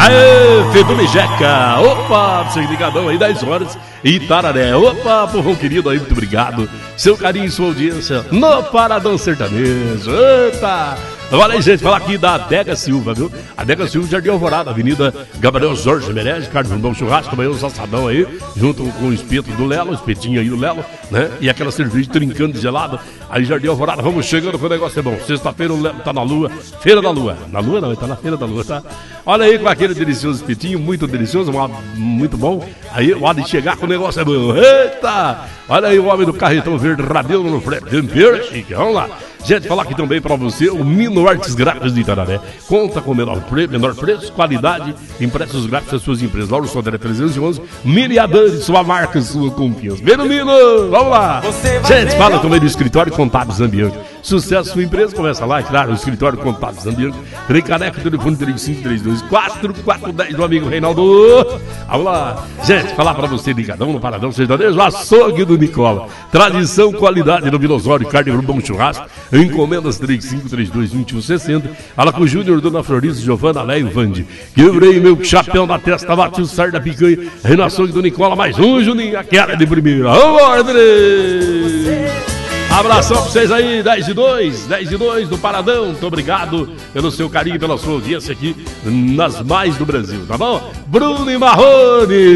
Aê, Fedu Mijeca. Opa, você ligadão aí, 10 horas. Itararé. Opa, povão querido aí, muito obrigado. Seu carinho e sua audiência no Paradão Sertanejo. Eita. Olha aí, gente, falar aqui da Adega Silva, viu? Adega Silva, Jardim Alvorada, Avenida Gabriel Jorge Merege, Carlos Bom Churrasco, também os assadão aí, junto com o espeto do Lelo, o espetinho aí do Lelo, né? E aquela cerveja trincando de gelada. Aí, Jardim Alvorada, vamos chegando, que o negócio é bom. Sexta-feira o Lelo tá na Lua, Feira da Lua. Na Lua não, ele tá na Feira da Lua, tá? Olha aí com aquele delicioso espetinho, muito delicioso, muito bom. Aí, hora de chegar, que o negócio é bom. Eita! Olha aí o homem do carretão verde, Rabelo no Fred Tempero, chique, vamos lá. Gente, falar aqui também para você, o Mino Artes Gráficas de Itararé. Conta com menor preço, qualidade, impressos gráficos das suas empresas. Lauro Sodré 311, Miriadane, sua marca, sua confiança. Vem no Mino, vamos lá. Gente, fala também do Escritório Contábeis Ambiente. Sucesso sua empresa, começa lá, claro, o Escritório Contábeis Ambiente. Trem Caneca, telefone 3532-4410 do amigo Reinaldo. Vamos lá. Gente, falar para você, ligadão no Paradão Sertanejo, açougue do Nicola. Tradição, qualidade no Vilosório, carne no bom churrasco. Encomendas 3532-2160. Fala com o Júnior, Dona Florice, Giovana, Leio, Vande. Quebrei meu chapéu na testa, bati o sar da picanha. Renação do Nicola, mais um, Juninho, aquela de primeira. Vamos, André! Abração pra vocês aí, 10 e 2 do Paradão. Muito obrigado pelo seu carinho e pela sua audiência aqui nas mais do Brasil, tá bom? Bruno e Marrone.